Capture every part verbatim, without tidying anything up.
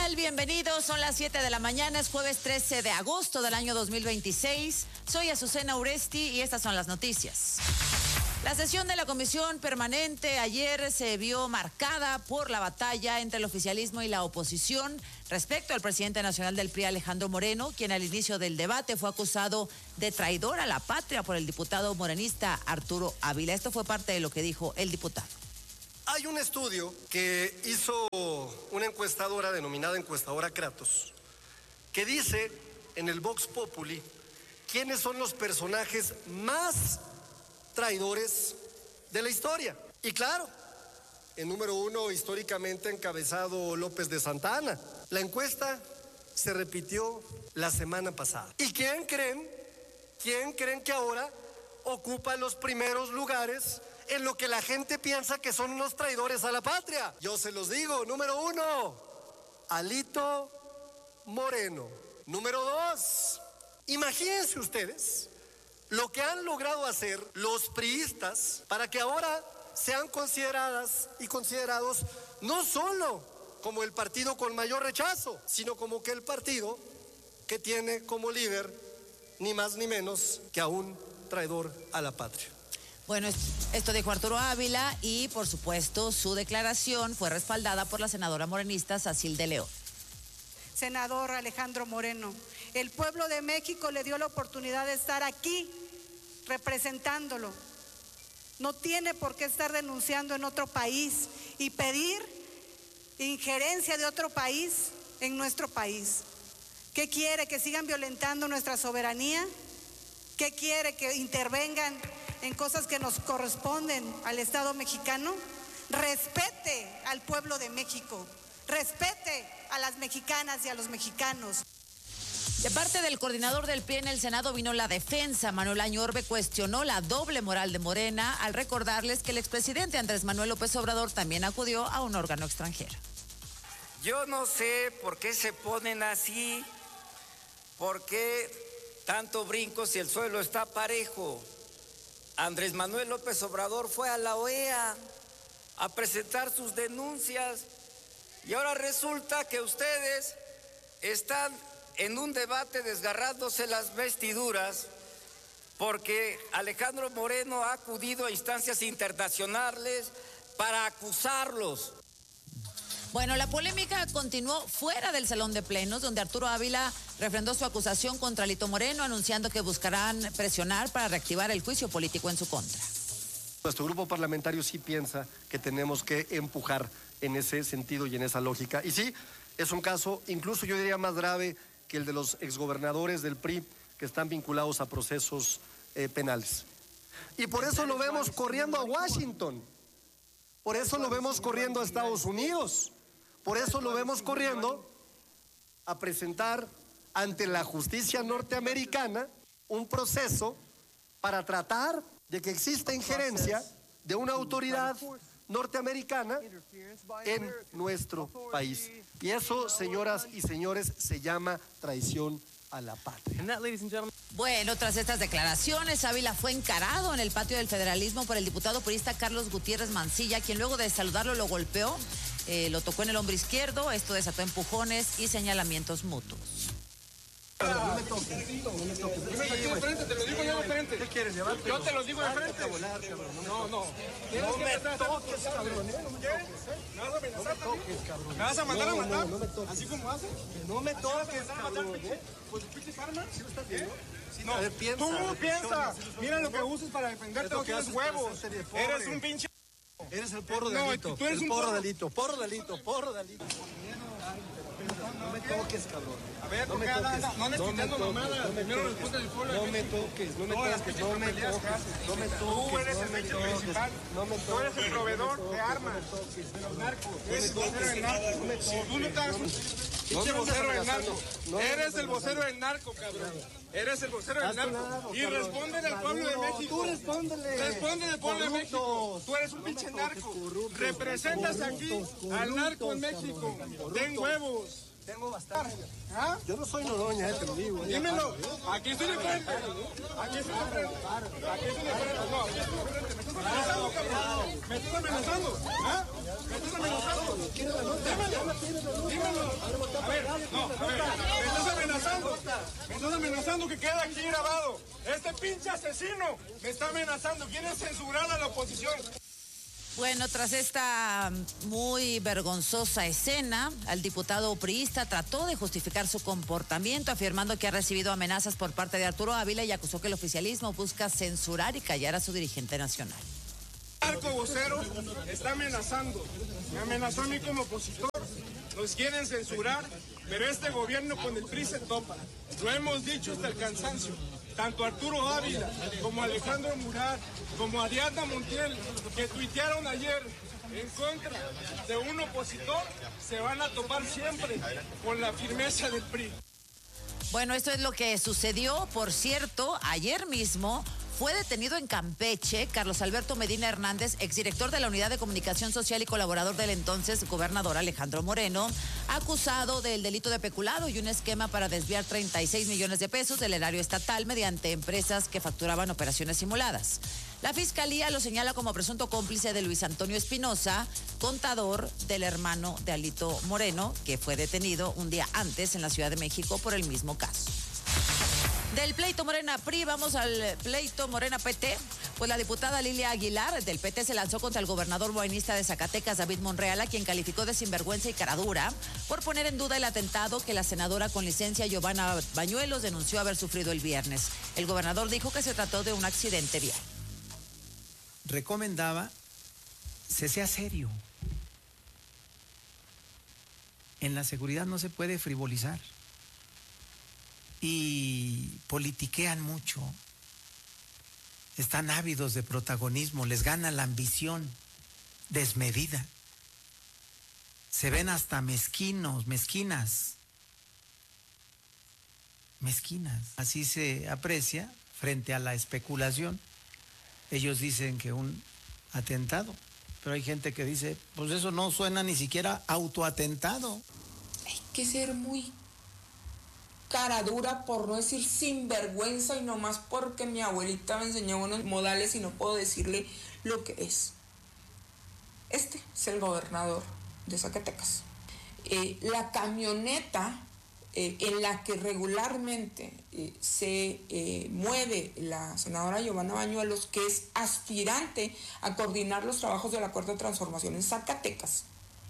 tal? Bienvenidos, son las siete de la mañana, es jueves trece de agosto del año dos mil veintiséis. Soy Azucena Uresti y estas son las noticias. La sesión de la Comisión Permanente ayer se vio marcada por la batalla entre el oficialismo y la oposición respecto al presidente nacional del P R I, Alejandro Moreno, quien al inicio del debate fue acusado de traidor a la patria por el diputado morenista Arturo Ávila. Esto fue parte de lo que dijo el diputado. Hay un estudio que hizo una encuestadora denominada encuestadora Kratos, que dice en el Vox Populi quiénes son los personajes más traidores de la historia. Y claro, el número uno históricamente encabezado López de Santa Anna. La encuesta se repitió la semana pasada. ¿Y quién creen? ¿Quién creen que ahora ocupa los primeros lugares en lo que la gente piensa que son unos traidores a la patria? Yo se los digo. Número uno, Alito Moreno. Número dos, imagínense ustedes lo que han logrado hacer los priistas para que ahora sean consideradas y considerados no solo como el partido con mayor rechazo, sino como que el partido que tiene como líder ni más ni menos que a un traidor a la patria. Bueno, esto dijo Arturo Ávila y, por supuesto, su declaración fue respaldada por la senadora morenista Sacilde León. Senador Alejandro Moreno, el pueblo de México le dio la oportunidad de estar aquí representándolo. No tiene por qué estar denunciando en otro país y pedir injerencia de otro país en nuestro país. ¿Qué quiere? ¿Que sigan violentando nuestra soberanía? ¿Qué quiere? ¿Que intervengan en cosas que nos corresponden al Estado mexicano? Respete al pueblo de México, respete a las mexicanas y a los mexicanos. De parte del coordinador del P R I en el Senado vino la defensa. Manuel Añorbe cuestionó la doble moral de Morena al recordarles que el expresidente Andrés Manuel López Obrador también acudió a un órgano extranjero. Yo no sé por qué se ponen así, por qué tanto brinco si el suelo está parejo. Andrés Manuel López Obrador fue a la O E A a presentar sus denuncias y ahora resulta que ustedes están en un debate desgarrándose las vestiduras porque Alejandro Moreno ha acudido a instancias internacionales para acusarlos. Bueno, la polémica continuó fuera del salón de plenos, donde Arturo Ávila refrendó su acusación contra Alito Moreno, anunciando que buscarán presionar para reactivar el juicio político en su contra. Nuestro grupo parlamentario sí piensa que tenemos que empujar en ese sentido y en esa lógica. Y sí, es un caso, incluso yo diría más grave que el de los exgobernadores del P R I que están vinculados a procesos eh, penales. Y por eso lo vemos corriendo a Washington, por eso lo vemos corriendo a Estados Unidos, por eso lo vemos corriendo a presentar ante la justicia norteamericana un proceso para tratar de que exista injerencia de una autoridad norteamericana en nuestro país. Y eso, señoras y señores, se llama traición a la patria. Bueno, tras estas declaraciones, Ávila fue encarado en el patio del federalismo por el diputado priista Carlos Gutiérrez Mancilla, quien luego de saludarlo lo golpeó, eh, lo tocó en el hombro izquierdo. Esto desató empujones y señalamientos mutuos. No me toques, no me toques. Dime aquí de frente, te lo digo yo de frente. ¿Qué quieres llevarte? Yo te lo digo de frente. No, no. No me toques, cabrón. ¿Qué? ¿Me vas a amenazar también? ¿Me vas a mandar a matar? No me toques. ¿Así como haces? No me toques, cabrón. ¿Pues pinches armas? ¿Sí lo estás viendo? No, tú piensas. Mira lo que usas para defenderte, no tienes huevos. Eres un pinche... Eres el porro de Alito. Tú eres un porro de Alito, porro de Alito, porro de Alito. No me toques, cabrón. A ver, no me toques. No andes quitando mamadas. Primero responde al pueblo. No me toques, no me toques, no me toques. No me toques. Tú eres el hecho principal. No me toques. Tú eres el proveedor de armas. De los narcos. Eres el vocero del narco. Tú no te hagas un... Pinche vocero del narco. Eres el vocero del narco, cabrón. Eres el vocero del narco. Y respóndele al pueblo de México. Tú respóndele. Respóndele al pueblo de México. Tú eres un pinche narco. Representas aquí al narco en México. Ten huevos. Tengo bastante. ¿Ah? Yo no soy Noroña, eh, te lo digo. Dímelo. Aquí estoy de frente. Aquí estoy de frente. Aquí estoy de frente. No, aquí estoy de frente. Me estás amenazando, cabrón. Me estás amenazando. ¿Ah? Me estás amenazando. Dímelo. Dímelo. A ver, no, a ver, me estás amenazando. Me estás amenazando que queda aquí grabado. Este pinche asesino me está amenazando. Quiere censurar a la oposición. Bueno, tras esta muy vergonzosa escena, el diputado priista trató de justificar su comportamiento, afirmando que ha recibido amenazas por parte de Arturo Ávila y acusó que el oficialismo busca censurar y callar a su dirigente nacional. El arco vocero está amenazando. Me amenazó a mí como opositor. Nos quieren censurar, pero este gobierno con el P R I se topa. Lo hemos dicho hasta el cansancio. Tanto Arturo Ávila como Alejandro Murat, como Ariadna Montiel, que tuitearon ayer en contra de un opositor, se van a topar siempre con la firmeza del P R I. Bueno, esto es lo que sucedió. Por cierto, ayer mismo fue detenido en Campeche Carlos Alberto Medina Hernández, exdirector de la Unidad de Comunicación Social y colaborador del entonces gobernador Alejandro Moreno, acusado del delito de peculado y un esquema para desviar treinta y seis millones de pesos del erario estatal mediante empresas que facturaban operaciones simuladas. La Fiscalía lo señala como presunto cómplice de Luis Antonio Espinosa, contador del hermano de Alito Moreno, que fue detenido un día antes en la Ciudad de México por el mismo caso. Del pleito Morena-P R I, vamos al pleito Morena-P T. Pues la diputada Lilia Aguilar del P T se lanzó contra el gobernador morenista de Zacatecas, David Monreal, a quien calificó de sinvergüenza y caradura por poner en duda el atentado que la senadora con licencia Giovanna Bañuelos denunció haber sufrido el viernes. El gobernador dijo que se trató de un accidente vial. Recomendaba se sea serio. En la seguridad no se puede frivolizar. Y politiquean mucho, están ávidos de protagonismo, les gana la ambición desmedida, se ven hasta mezquinos, mezquinas, mezquinas, así se aprecia frente a la especulación. Ellos dicen que un atentado, pero hay gente que dice, pues eso no suena ni siquiera autoatentado. Hay que ser muy cara dura, por no decir sinvergüenza, y nomás porque mi abuelita me enseñó buenos modales y no puedo decirle lo que es. Este es el gobernador de Zacatecas. Eh, la camioneta eh, en la que regularmente eh, se eh, mueve la senadora Giovanna Bañuelos, que es aspirante a coordinar los trabajos de la Cuarta Transformación en Zacatecas,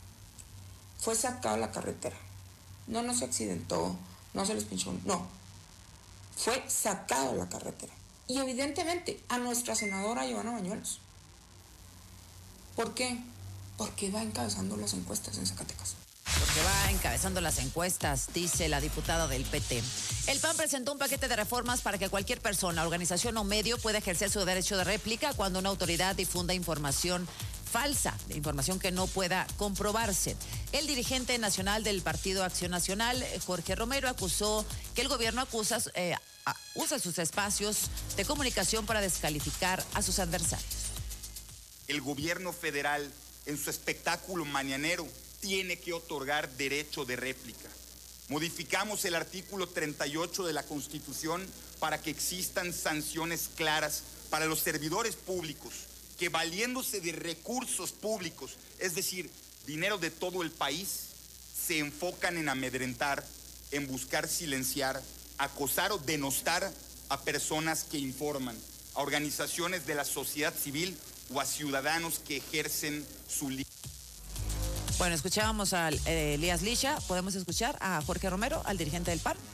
fue sacado a la carretera. No, no se accidentó, no se les pinchó, no. Fue sacado a la carretera. Y evidentemente a nuestra senadora Giovanna Bañuelos. ¿Por qué? Porque va encabezando las encuestas en Zacatecas. Porque va encabezando las encuestas, dice la diputada del P T. El P A N presentó un paquete de reformas para que cualquier persona, organización o medio pueda ejercer su derecho de réplica cuando una autoridad difunda información falsa, de información que no pueda comprobarse. El dirigente nacional del Partido Acción Nacional, Jorge Romero, acusó que el gobierno acusa, eh, usa sus espacios de comunicación para descalificar a sus adversarios. El gobierno federal, en su espectáculo mañanero, tiene que otorgar derecho de réplica. Modificamos el artículo treinta y ocho de la Constitución para que existan sanciones claras para los servidores públicos que, valiéndose de recursos públicos, es decir, dinero de todo el país, se enfocan en amedrentar, en buscar silenciar, acosar o denostar a personas que informan, a organizaciones de la sociedad civil o a ciudadanos que ejercen su libertad. Bueno, escuchábamos a eh, Elías Licha, podemos escuchar a Jorge Romero, al dirigente del P A N.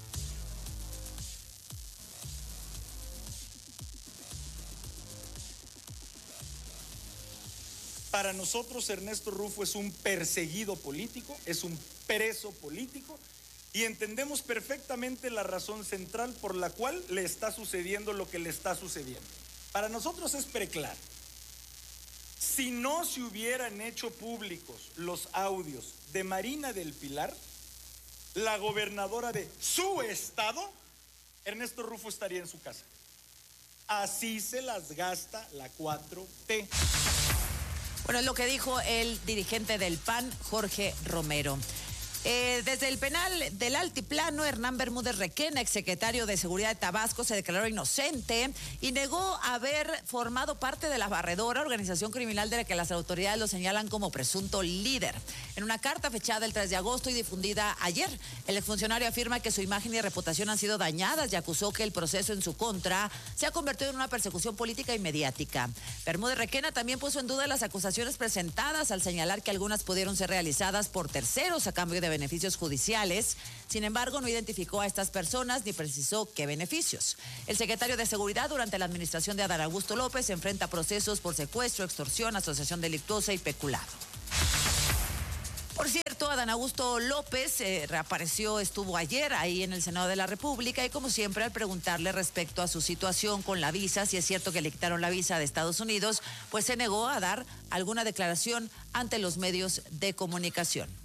Para nosotros Ernesto Rufo es un perseguido político, es un preso político, y entendemos perfectamente la razón central por la cual le está sucediendo lo que le está sucediendo. Para nosotros es preclaro. Si no se hubieran hecho públicos los audios de Marina del Pilar, la gobernadora de su estado, Ernesto Rufo estaría en su casa. Así se las gasta la cuatro T. Bueno, es lo que dijo el dirigente del P A N, Jorge Romero. Eh, desde el penal del Altiplano, Hernán Bermúdez Requena, exsecretario de Seguridad de Tabasco, se declaró inocente y negó haber formado parte de la Barredora, organización criminal de la que las autoridades lo señalan como presunto líder. En una carta fechada el tres de agosto y difundida ayer, el exfuncionario afirma que su imagen y reputación han sido dañadas y acusó que el proceso en su contra se ha convertido en una persecución política y mediática. Bermúdez Requena también puso en duda las acusaciones presentadas al señalar que algunas pudieron ser realizadas por terceros a cambio de beneficios judiciales. Sin embargo, no identificó a estas personas ni precisó qué beneficios. El secretario de Seguridad durante la administración de Adán Augusto López enfrenta procesos por secuestro, extorsión, asociación delictuosa y peculado. Por cierto, Adán Augusto López eh, reapareció, estuvo ayer ahí en el Senado de la República y como siempre al preguntarle respecto a su situación con la visa, si es cierto que le quitaron la visa de Estados Unidos, pues se negó a dar alguna declaración ante los medios de comunicación.